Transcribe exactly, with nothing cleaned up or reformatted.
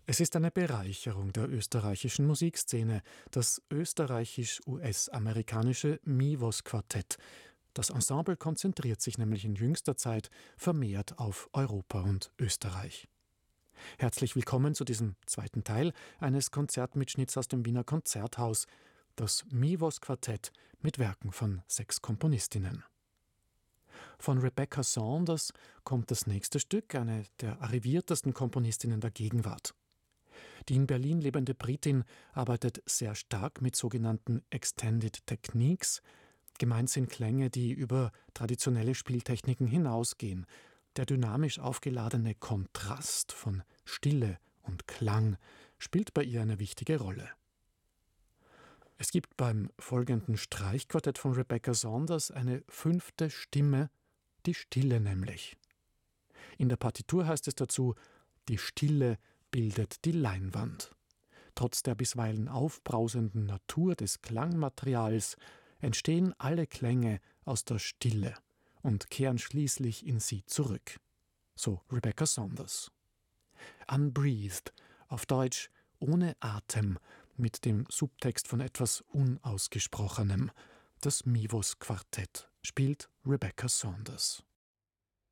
Es ist eine Bereicherung der österreichischen Musikszene, das österreichisch-U S-amerikanische Mivos-Quartett. Das Ensemble konzentriert sich nämlich in jüngster Zeit vermehrt auf Europa und Österreich. Herzlich willkommen zu diesem zweiten Teil eines Konzertmitschnitts aus dem Wiener Konzerthaus, das Mivos-Quartett mit Werken von sechs Komponistinnen. Von Rebecca Saunders kommt das nächste Stück, eine der arriviertesten Komponistinnen der Gegenwart. Die in Berlin lebende Britin arbeitet sehr stark mit sogenannten Extended Techniques. Gemeint sind Klänge, die über traditionelle Spieltechniken hinausgehen. Der dynamisch aufgeladene Kontrast von Stille und Klang spielt bei ihr eine wichtige Rolle. Es gibt beim folgenden Streichquartett von Rebecca Saunders eine fünfte Stimme, die Stille nämlich. In der Partitur heißt es dazu, die Stille bildet die Leinwand. Trotz der bisweilen aufbrausenden Natur des Klangmaterials entstehen alle Klänge aus der Stille und kehren schließlich in sie zurück. So Rebecca Saunders. Unbreathed, auf Deutsch ohne Atem, mit dem Subtext von etwas Unausgesprochenem. Das Mivos-Quartett spielt Rebecca Saunders.